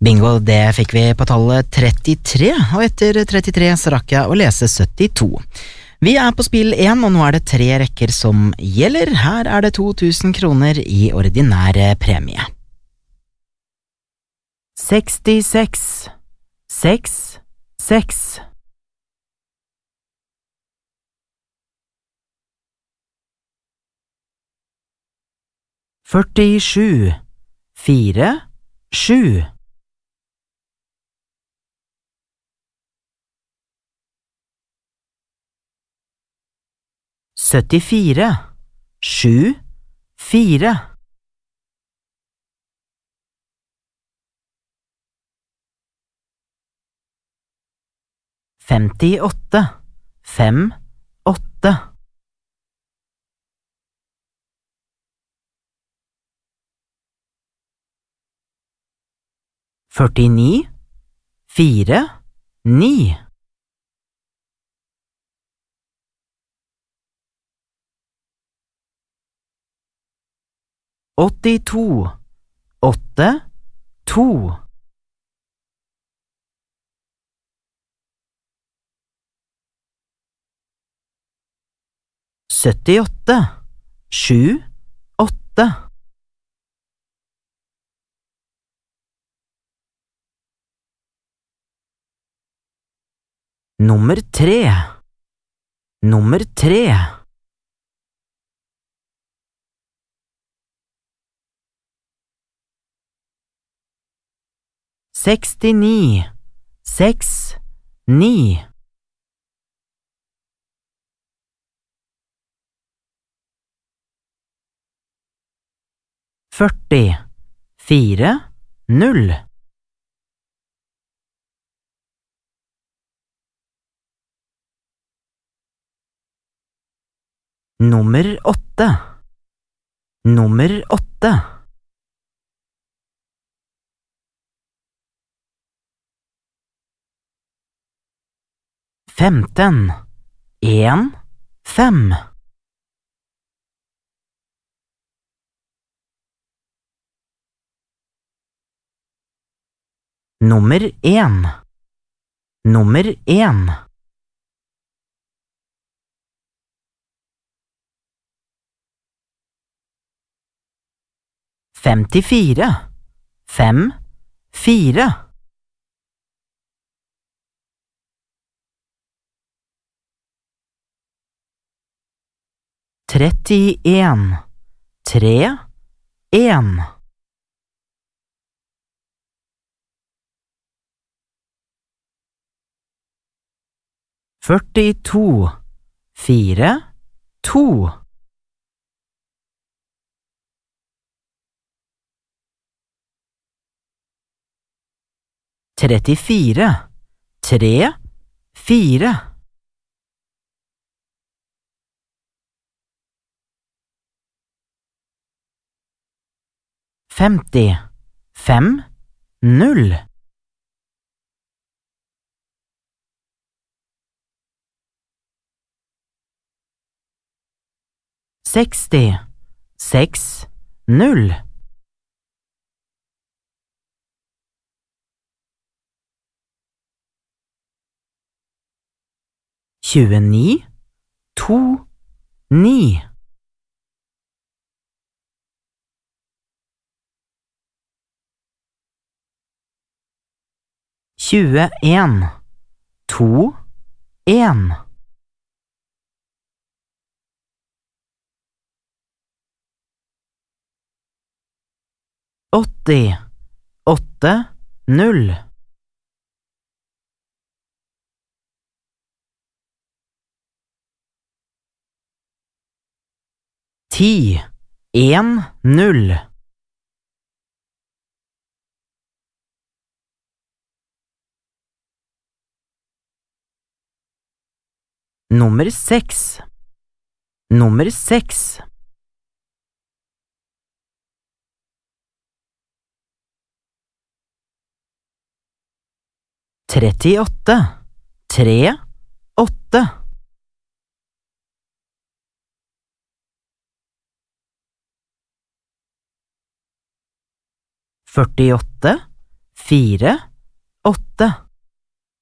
Bingo, det fikk vi på tallet 33, og etter 33 så rakk jeg å lese 72. Vi på spill 1, og nå det 3 rekker som gjelder. Her det 2000 kroner i ordinær premie. 66, 6, 6. 47, 4, 7. 74, 7, 4. 58, 5, 8. 49, 4, 9. 82, 8, 2. 78, 7, 8. 3, 3. 69, 6, 9. 40, 4, 0. 8, 8. 15, 1, 5. 1, 1. 54, 5, 4. 31, 3, 1. 42, 4, 2. 34, 3, 4. 50, 5, 0. 60, 6, 0. 29, 2, 9. 21, 2, 1. 80, 8, 0. 10, 1, 0. 6, 6. 38, 3, 8. 48, 4, 8.